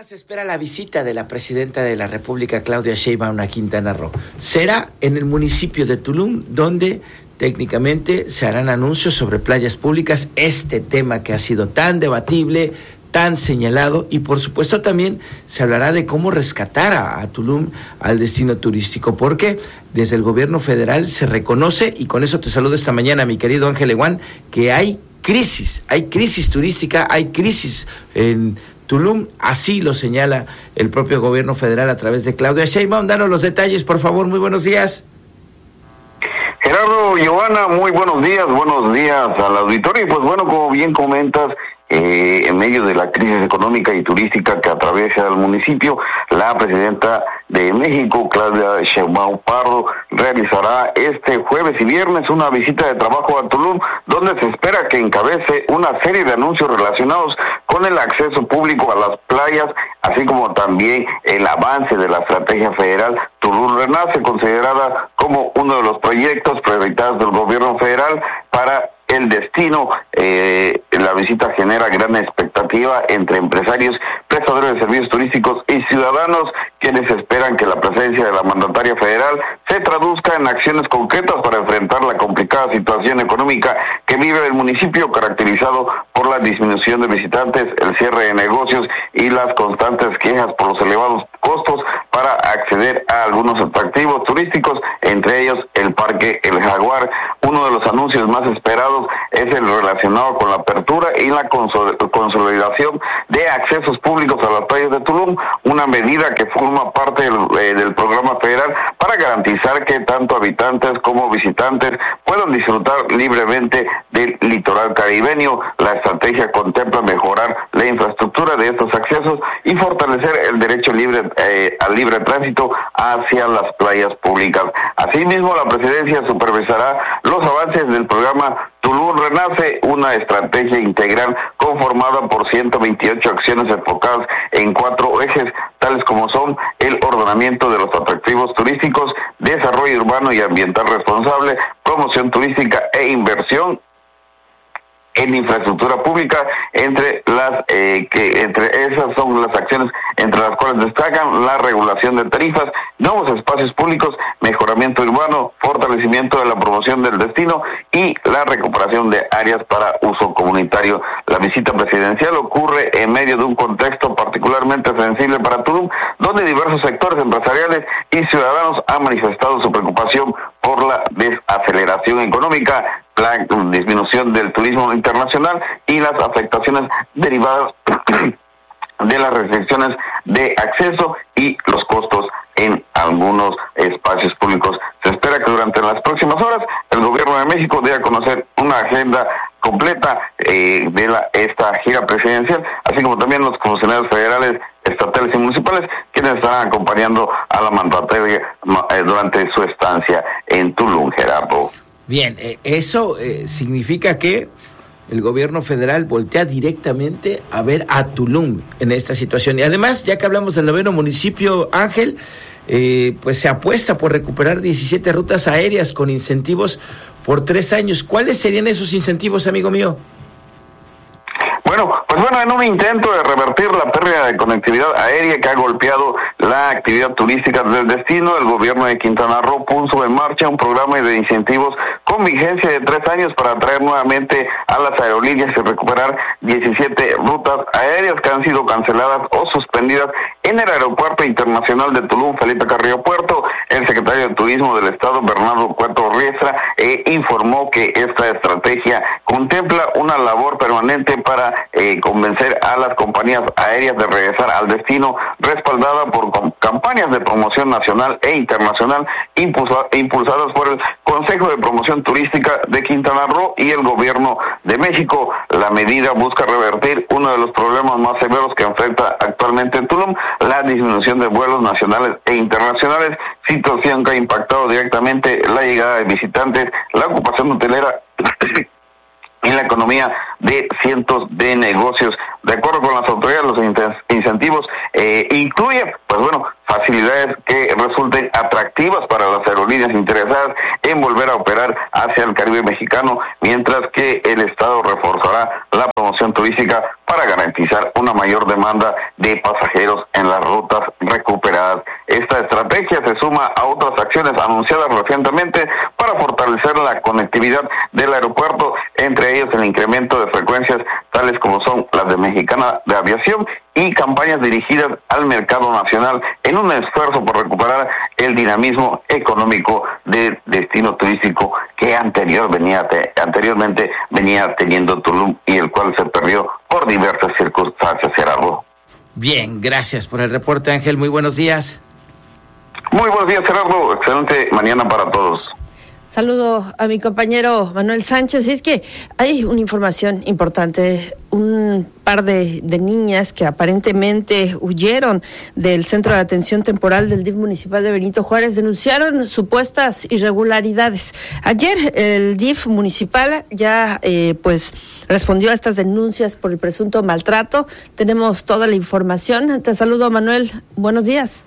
semana se espera la visita de la presidenta de la República, Claudia Sheinbaum, a Quintana Roo. Será en el municipio de Tulum, donde técnicamente se harán anuncios sobre playas públicas, este tema que ha sido tan debatible, tan señalado, y por supuesto también se hablará de cómo rescatar a Tulum al destino turístico, porque desde el gobierno federal se reconoce, y con eso te saludo esta mañana, mi querido Ángel Eguán, que hay crisis turística, hay crisis en Tulum, así lo señala el propio gobierno federal a través de Claudia Sheinbaum. Danos los detalles, por favor. Muy buenos días. Gerardo, Giovanna, muy buenos días al auditorio. Y pues bueno, como bien comentas, en medio de la crisis económica y turística que atraviesa el municipio, la presidenta de México, Claudia Sheinbaum Pardo, realizará este jueves y viernes una visita de trabajo a Tulum, donde se espera que encabece una serie de anuncios relacionados con el acceso público a las playas, así como también el avance de la estrategia federal Tulum Renace, considerada como uno de los proyectos prioritarios del gobierno federal para el destino. La visita genera gran expectativa entre empresarios, prestadores de servicios turísticos y ciudadanos, quienes esperan que la presencia de la mandataria federal se traduzca en acciones concretas para enfrentar la complicada situación económica que vive el municipio, caracterizado por la disminución de visitantes, el cierre de negocios y las constantes quejas por los elevados costos para acceder a algunos atractivos turísticos, entre ellos el Parque El Jaguar. Uno de los anuncios más esperados es el relacionado con la apertura y la consolidación de accesos públicos a las playas de Tulum, una medida que forma parte del programa federal para garantizar que tanto habitantes como visitantes puedan disfrutar libremente del litoral caribeño. La estrategia contempla mejorar la infraestructura de estos accesos y fortalecer el derecho al libre tránsito hacia las playas públicas. Asimismo, la presidencia supervisará los avances del programa Tulum Renace, una estrategia integral conformada por 128 acciones enfocadas en 4 ejes, tales como son el ordenamiento de los atractivos turísticos, desarrollo urbano y ambiental responsable, promoción turística e inversión en infraestructura pública, entre esas son las acciones entre las cuales destacan la regulación de tarifas, nuevos espacios públicos, mejoramiento urbano, fortalecimiento de la promoción del destino y la recuperación de áreas para uso comunitario. La visita presidencial ocurre en medio de un contexto particularmente sensible para Tulum, donde diversos sectores empresariales y ciudadanos han manifestado su preocupación por la desaceleración económica, la disminución del turismo internacional y las afectaciones derivadas de las restricciones de acceso y los costos en algunos espacios públicos. Se espera que durante las próximas horas el gobierno de México dé a conocer una agenda completa de esta gira presidencial, así como también los funcionarios federales, estatales y municipales, quienes estarán acompañando a la mandataria durante su estancia en Tulum, Gerardo. Bien, eso significa que el gobierno federal voltea directamente a ver a Tulum en esta situación. Y además, ya que hablamos del 9º municipio, Ángel, pues se apuesta por recuperar 17 rutas aéreas con incentivos por 3 años. ¿Cuáles serían esos incentivos, amigo mío? Bueno, en un intento de revertir la pérdida de conectividad aérea que ha golpeado la actividad turística del destino, el gobierno de Quintana Roo puso en marcha un programa de incentivos con vigencia de 3 años para atraer nuevamente a las aerolíneas y recuperar 17 rutas aéreas que han sido canceladas o suspendidas en el Aeropuerto Internacional de Tulum, Felipe Carrillo Puerto. El secretario de Turismo del Estado, Bernardo Cueto Riestra, informó que esta estrategia contempla una labor permanente para convencer a las compañías aéreas de regresar al destino, respaldada por campañas de promoción nacional e internacional impulsadas por el Consejo de Promoción Turística de Quintana Roo y el Gobierno de México. La medida busca revertir uno de los problemas más severos que enfrenta actualmente Tulum, la disminución de vuelos nacionales e internacionales, situación que ha impactado directamente la llegada de visitantes, la ocupación hotelera en la economía de cientos de negocios. De acuerdo con las autoridades, los incentivos incluyen, facilidades que resulten atractivas para las aerolíneas interesadas en volver a operar hacia el Caribe mexicano, mientras que el Estado reforzará la promoción turística para garantizar una mayor demanda de pasajeros en las rutas recuperadas. Esta estrategia se suma a otras acciones anunciadas recientemente para fortalecer la conectividad del aeropuerto, entre ellos el incremento de frecuencias tales como son las de Mexicana de Aviación y campañas dirigidas al mercado nacional en un esfuerzo por recuperar el dinamismo económico del destino turístico que anteriormente venía teniendo Tulum y el cual se perdió por diversas circunstancias, Gerardo. Bien, gracias por el reporte, Ángel. Muy buenos días. Muy buenos días, Gerardo. Excelente mañana para todos. Saludo a mi compañero Manuel Sánchez. Y es que hay una información importante. Un par de niñas que aparentemente huyeron del Centro de Atención Temporal del DIF municipal de Benito Juárez denunciaron supuestas irregularidades. Ayer el DIF municipal ya respondió a estas denuncias por el presunto maltrato. Tenemos toda la información. Te saludo, Manuel. Buenos días.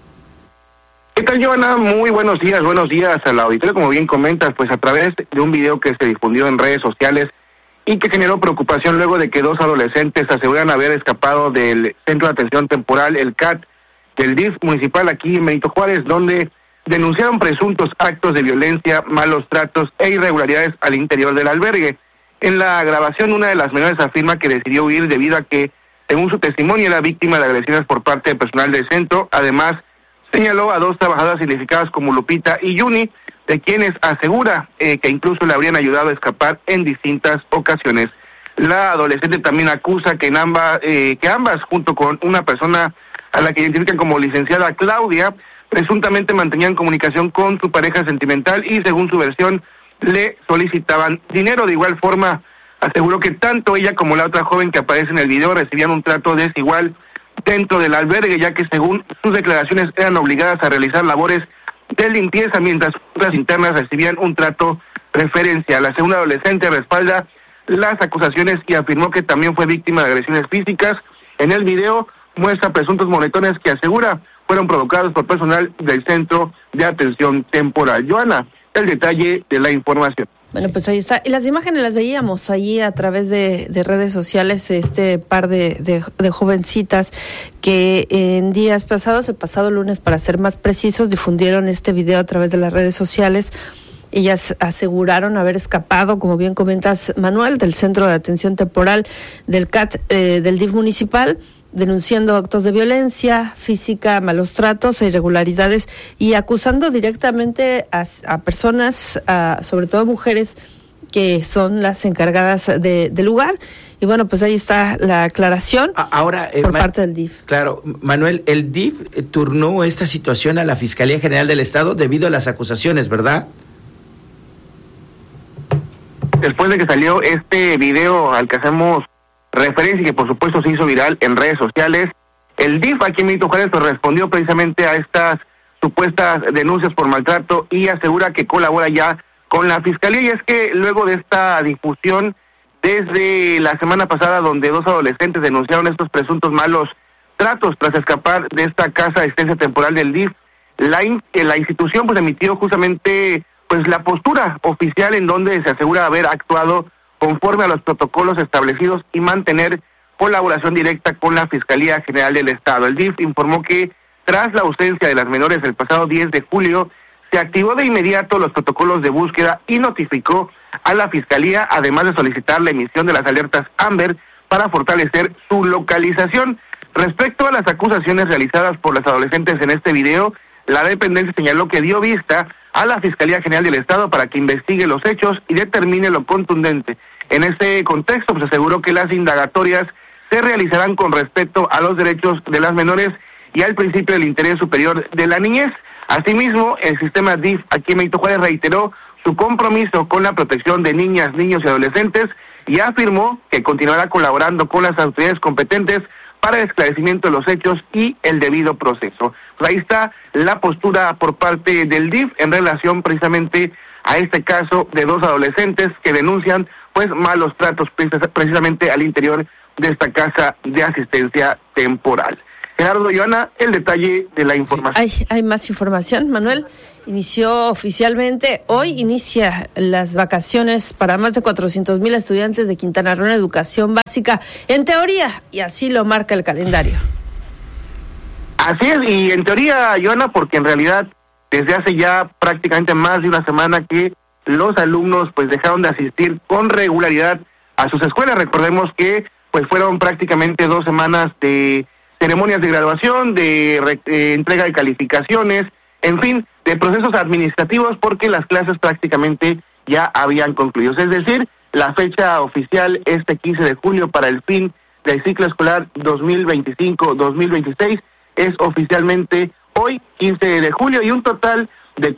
¿Qué tal, Joana? Muy buenos días a la auditoría. Como bien comentas, pues a través de un video que se difundió en redes sociales y que generó preocupación luego de que dos adolescentes aseguran haber escapado del Centro de Atención Temporal, el CAT, del DIF municipal aquí en Benito Juárez, donde denunciaron presuntos actos de violencia, malos tratos e irregularidades al interior del albergue. En la grabación, una de las menores afirma que decidió huir debido a que, según su testimonio, era víctima de agresiones por parte del personal del centro. Además, señaló a dos trabajadoras identificadas como Lupita y Yuni, de quienes asegura que incluso le habrían ayudado a escapar en distintas ocasiones. La adolescente también acusa que ambas, junto con una persona a la que identifican como licenciada Claudia, presuntamente mantenían comunicación con su pareja sentimental y, según su versión, le solicitaban dinero. De igual forma, aseguró que tanto ella como la otra joven que aparece en el video recibían un trato desigual dentro del albergue, ya que según sus declaraciones eran obligadas a realizar labores de limpieza, mientras otras internas recibían un trato preferencial. La segunda adolescente respalda las acusaciones y afirmó que también fue víctima de agresiones físicas. En el video muestra presuntos moretones que asegura fueron provocados por personal del Centro de Atención Temporal. Joana, el detalle de la información. Bueno, pues ahí está. Y las imágenes las veíamos ahí a través de redes sociales, este par de jovencitas que en días pasados, el pasado lunes para ser más precisos, difundieron este video a través de las redes sociales. Ellas aseguraron haber escapado, como bien comentas, Manuel, del Centro de Atención Temporal del CAT del DIF municipal, denunciando actos de violencia física, malos tratos e irregularidades y acusando directamente a personas, sobre todo mujeres, que son las encargadas del lugar. Y bueno, pues ahí está la aclaración ahora por parte del DIF. Claro, Manuel, el DIF turnó esta situación a la Fiscalía General del Estado debido a las acusaciones, ¿verdad? Después de que salió este video al que hacemos referencia y que por supuesto se hizo viral en redes sociales, el DIF aquí en Benito Juárez respondió precisamente a estas supuestas denuncias por maltrato y asegura que colabora ya con la Fiscalía. Y es que luego de esta difusión, desde la semana pasada, donde dos adolescentes denunciaron estos presuntos malos tratos tras escapar de esta casa de asistencia temporal del DIF, la institución pues emitió justamente pues la postura oficial en donde se asegura haber actuado conforme a los protocolos establecidos y mantener colaboración directa con la Fiscalía General del Estado. El DIF informó que tras la ausencia de las menores el pasado 10 de julio, se activó de inmediato los protocolos de búsqueda y notificó a la Fiscalía, además de solicitar la emisión de las alertas AMBER para fortalecer su localización. Respecto a las acusaciones realizadas por las adolescentes en este video, la dependencia señaló que dio vista a la Fiscalía General del Estado para que investigue los hechos y determine lo contundente. En este contexto, pues aseguró que las indagatorias se realizarán con respeto a los derechos de las menores y al principio del interés superior de la niñez. Asimismo, el sistema DIF aquí en Benito Juárez reiteró su compromiso con la protección de niñas, niños y adolescentes y afirmó que continuará colaborando con las autoridades competentes para el esclarecimiento de los hechos y el debido proceso. Pues ahí está la postura por parte del DIF en relación precisamente a este caso de dos adolescentes que denuncian pues malos tratos precisamente al interior de esta casa de asistencia temporal. Gerardo, Joana, el detalle de la información. Hay más información, Manuel. Hoy inicia las vacaciones para más de 400,000 estudiantes de Quintana Roo en educación básica, en teoría, y así lo marca el calendario. Así es, y en teoría, Joana, porque en realidad desde hace ya prácticamente más de una semana que los alumnos pues dejaron de asistir con regularidad a sus escuelas. Recordemos que pues fueron prácticamente 2 semanas de ceremonias de graduación, de entrega de calificaciones, en fin, de procesos administrativos, porque las clases prácticamente ya habían concluido. Es decir, la fecha oficial este 15 de julio para el fin del ciclo escolar 2025-2026 es oficialmente hoy, 15 de julio, y un total de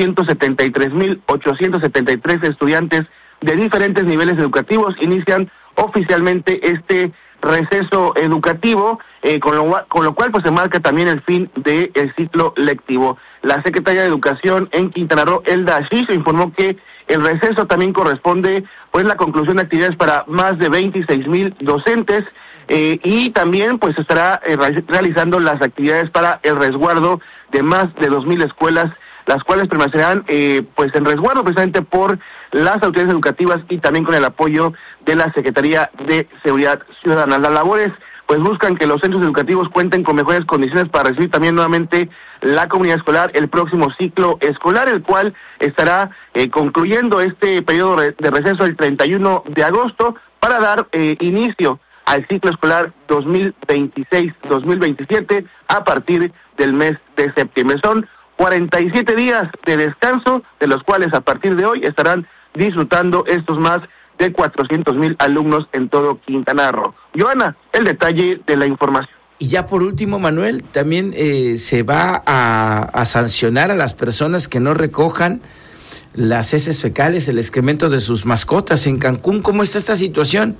473,873 estudiantes de diferentes niveles educativos inician oficialmente este receso educativo, con lo cual pues se marca también el fin del ciclo lectivo. La secretaria de Educación en Quintana Roo, Elda Ashish, informó que el receso también corresponde pues la conclusión de actividades para más de 26,000 docentes, y también pues estará realizando las actividades para el resguardo de más de 2,000 escuelas, las cuales permanecerán pues en resguardo precisamente por las autoridades educativas y también con el apoyo de la Secretaría de Seguridad Ciudadana. Las labores pues buscan que los centros educativos cuenten con mejores condiciones para recibir también nuevamente la comunidad escolar el próximo ciclo escolar, el cual estará concluyendo este periodo de receso el 31 de agosto para dar inicio al ciclo escolar 2026-2027 a partir del mes de septiembre. Son 47 días de descanso, de los cuales a partir de hoy estarán disfrutando estos más de 400,000 alumnos en todo Quintana Roo. Joana, el detalle de la información. Y ya por último, Manuel, también se va a sancionar a las personas que no recojan las heces fecales, el excremento de sus mascotas en Cancún. ¿Cómo está esta situación?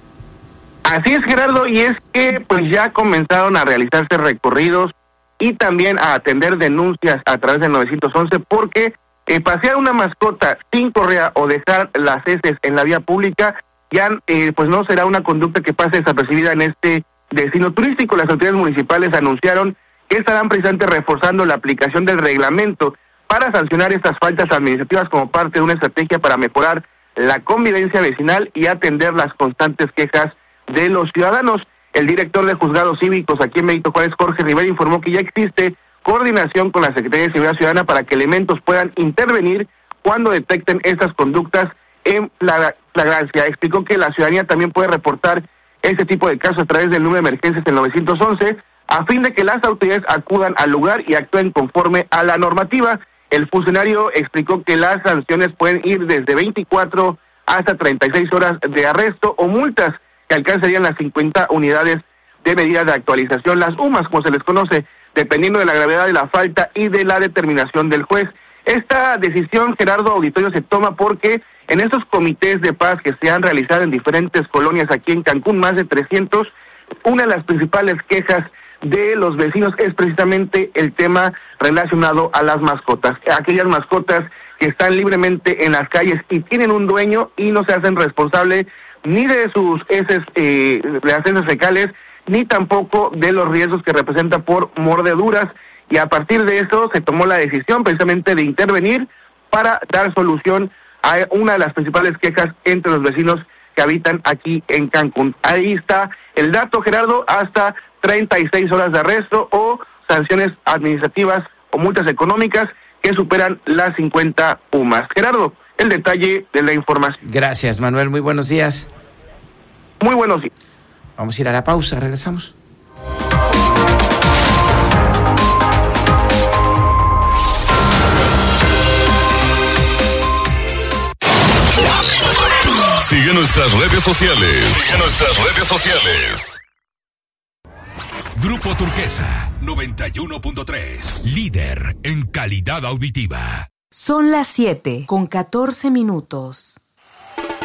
Así es, Gerardo, y es que pues ya comenzaron a realizarse recorridos y también a atender denuncias a través del 911, porque pasear una mascota sin correa o dejar las heces en la vía pública ya pues no será una conducta que pase desapercibida en este destino turístico. Las autoridades municipales anunciaron que estarán precisamente reforzando la aplicación del reglamento para sancionar estas faltas administrativas como parte de una estrategia para mejorar la convivencia vecinal y atender las constantes quejas de los ciudadanos. El director de Juzgados Cívicos aquí en Benito Juárez, Jorge Rivera, informó que ya existe coordinación con la Secretaría de Seguridad Ciudadana para que elementos puedan intervenir cuando detecten estas conductas en flagrancia. Explicó que la ciudadanía también puede reportar este tipo de casos a través del número de emergencias del 911 a fin de que las autoridades acudan al lugar y actúen conforme a la normativa. El funcionario explicó que las sanciones pueden ir desde 24 hasta 36 horas de arresto o multas que alcanzarían las 50 unidades de medidas de actualización, las UMAS, como se les conoce, dependiendo de la gravedad de la falta y de la determinación del juez. Esta decisión, Gerardo Auditorio, se toma porque en estos comités de paz que se han realizado en diferentes colonias aquí en Cancún, más de 300, una de las principales quejas de los vecinos es precisamente el tema relacionado a las mascotas. Aquellas mascotas que están libremente en las calles y tienen un dueño y no se hacen responsable ni de sus heces, de las heces fecales, ni tampoco de los riesgos que representa por mordeduras, y a partir de eso se tomó la decisión precisamente de intervenir para dar solución a una de las principales quejas entre los vecinos que habitan aquí en Cancún. Ahí está el dato, Gerardo, hasta 36 horas de arresto o sanciones administrativas o multas económicas que superan las 50 UMAS. Gerardo, el detalle de la información. Gracias, Manuel, muy buenos días. Muy buenos días. Vamos a ir a la pausa, regresamos. Sigue nuestras redes sociales. Grupo Turquesa 91.3, líder en calidad auditiva. Son las 7:14.